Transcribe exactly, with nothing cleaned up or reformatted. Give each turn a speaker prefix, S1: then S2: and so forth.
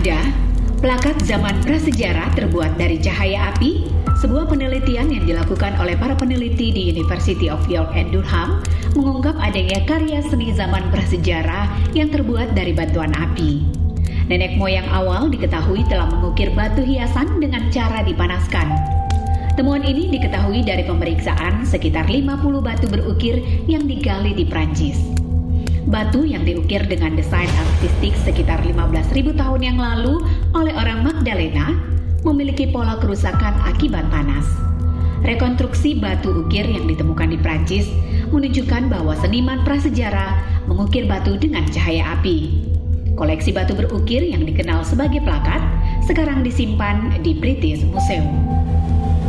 S1: Anda, plakat zaman prasejarah terbuat dari cahaya api, sebuah penelitian yang dilakukan oleh para peneliti di University of York and Durham mengungkap adanya karya seni zaman prasejarah yang terbuat dari batuan api. Nenek moyang awal diketahui telah mengukir batu hiasan dengan cara dipanaskan. Temuan ini diketahui dari pemeriksaan sekitar lima puluh batu berukir yang digali di Prancis. Batu yang diukir dengan desain artistik sekitar lima belas ribu tahun yang lalu oleh orang Magdalena memiliki pola kerusakan akibat panas. Rekonstruksi batu ukir yang ditemukan di Prancis menunjukkan bahwa seniman prasejarah mengukir batu dengan cahaya api. Koleksi batu berukir yang dikenal sebagai plakat sekarang disimpan di British Museum.